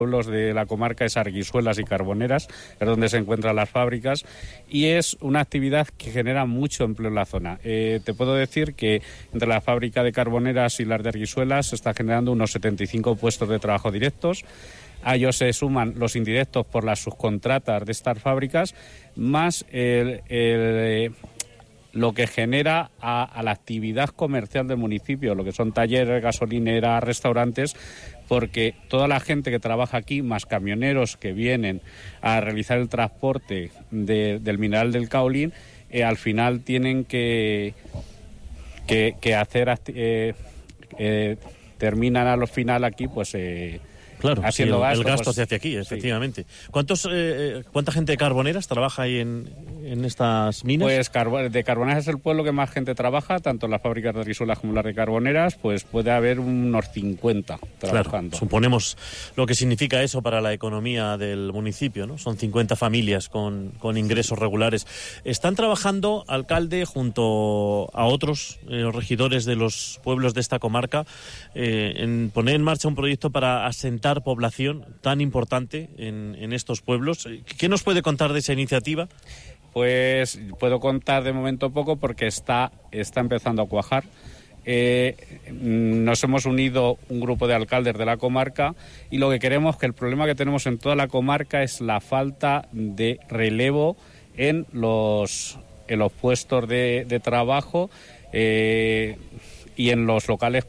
pueblos de la comarca es Arguisuelas y Carboneras, es donde se encuentran las fábricas, y es una actividad que genera mucho empleo en la zona. Te puedo decir que entre la fábrica de Carboneras y las de Arguisuelas se está generando unos 75 puestos de trabajo directos. A ellos se suman los indirectos por las subcontratas de estas fábricas, más lo que genera a la actividad comercial del municipio, lo que son talleres, gasolineras, restaurantes, porque toda la gente que trabaja aquí, más camioneros que vienen a realizar el transporte del mineral del caolín, al final tienen que hacer, terminan a lo final aquí, pues... Claro, haciendo sí, gasto, el gasto pues, se hace aquí, sí. efectivamente. ¿Cuánta gente de Carboneras trabaja ahí en estas minas? Pues de Carboneras es el pueblo que más gente trabaja, tanto en las fábricas de Arguisuelas como en las de Carboneras, pues puede haber unos 50 trabajando. Claro, suponemos lo que significa eso para la economía del municipio, ¿no? Son 50 familias con ingresos regulares. Están trabajando, alcalde, junto a otros regidores de los pueblos de esta comarca, en poner en marcha un proyecto para asentar población tan importante en estos pueblos. ¿Qué nos puede contar de esa iniciativa? Pues puedo contar de momento poco porque está empezando a cuajar. Nos hemos unido un grupo de alcaldes de la comarca y lo que queremos, que el problema que tenemos en toda la comarca es la falta de relevo en los puestos de trabajo y en los locales,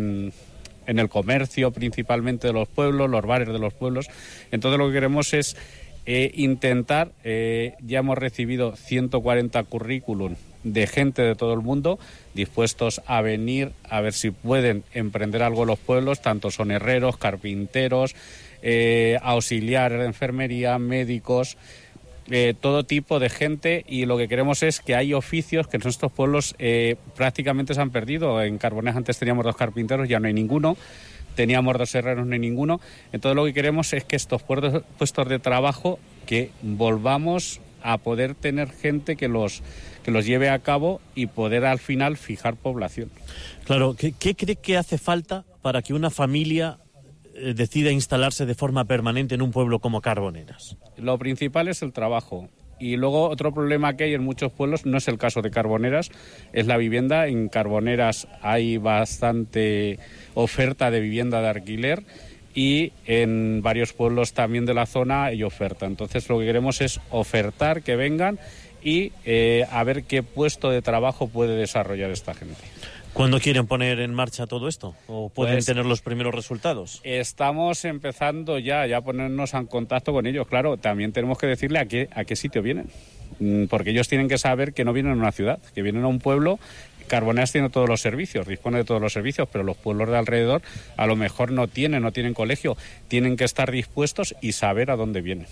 en el comercio principalmente de los pueblos, los bares de los pueblos. Entonces lo que queremos es intentar, ya hemos recibido 140 currículum de gente de todo el mundo dispuestos a venir a ver si pueden emprender algo en los pueblos, tanto son herreros, carpinteros, auxiliares de enfermería, médicos, todo tipo de gente, y lo que queremos es que hay oficios que en estos pueblos prácticamente se han perdido. En Carboneras antes teníamos 2 carpinteros, ya no hay ninguno. Teníamos 2 herreros, no hay ninguno. Entonces lo que queremos es que estos puestos de trabajo, que volvamos a poder tener gente que los lleve a cabo y poder al final fijar población. Claro, ¿qué cree que hace falta para que una familia decida instalarse de forma permanente en un pueblo como Carboneras? Lo principal es el trabajo. Y luego otro problema que hay en muchos pueblos, no es el caso de Carboneras, es la vivienda. En Carboneras hay bastante oferta de vivienda de alquiler y en varios pueblos también de la zona hay oferta. Entonces lo que queremos es ofertar, que vengan y a ver qué puesto de trabajo puede desarrollar esta gente. ¿Cuándo quieren poner en marcha todo esto? ¿O pueden Pues, tener los primeros resultados? Estamos empezando ya a ponernos en contacto con ellos. Claro, también tenemos que decirle a qué sitio vienen, porque ellos tienen que saber que no vienen a una ciudad, que vienen a un pueblo. Carboneras tiene todos los servicios, dispone de todos los servicios, pero los pueblos de alrededor a lo mejor no tienen colegio. Tienen que estar dispuestos y saber a dónde vienen.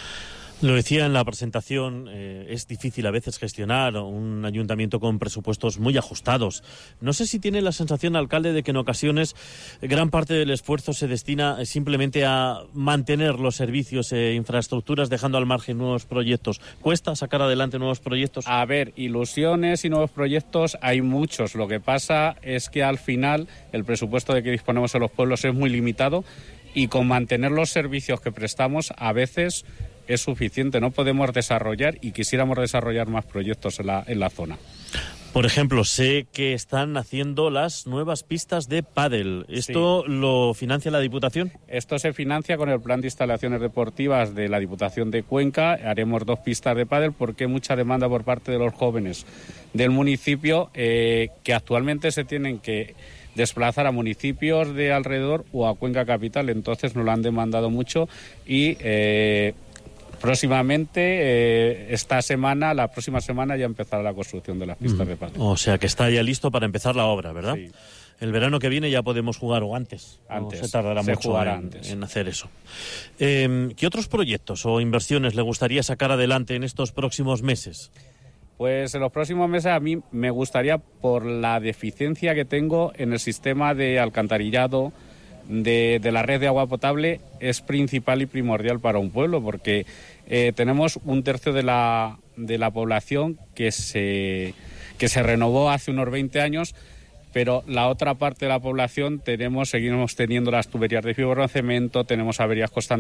Lo decía en la presentación, es difícil a veces gestionar un ayuntamiento con presupuestos muy ajustados. No sé si tiene la sensación, alcalde, de que en ocasiones gran parte del esfuerzo se destina simplemente a mantener los servicios e infraestructuras, dejando al margen nuevos proyectos. ¿Cuesta sacar adelante nuevos proyectos? A ver, ilusiones y nuevos proyectos hay muchos. Lo que pasa es que al final el presupuesto de que disponemos en los pueblos es muy limitado y con mantener los servicios que prestamos a veces es suficiente. No podemos desarrollar y quisiéramos desarrollar más proyectos en la zona. Por ejemplo, sé que están haciendo las nuevas pistas de pádel. ¿Esto sí lo financia la Diputación? Esto se financia con el plan de instalaciones deportivas de la Diputación de Cuenca. Haremos 2 pistas de pádel porque hay mucha demanda por parte de los jóvenes del municipio que actualmente se tienen que desplazar a municipios de alrededor o a Cuenca capital. Entonces nos lo han demandado mucho y próximamente, la próxima semana ya empezará la construcción de las pistas de pádel. O sea que está ya listo para empezar la obra, ¿verdad? Sí. El verano que viene ya podemos jugar, o antes. Antes. No se tardará mucho en hacer eso. ¿Qué otros proyectos o inversiones le gustaría sacar adelante en estos próximos meses? Pues en los próximos meses a mí me gustaría, por la deficiencia que tengo en el sistema de alcantarillado de la red de agua potable, es principal y primordial para un pueblo, porque tenemos 1/3 de la población que se renovó hace unos 20 años, pero la otra parte de la población seguimos teniendo las tuberías de fibrocemento, tenemos averías constantes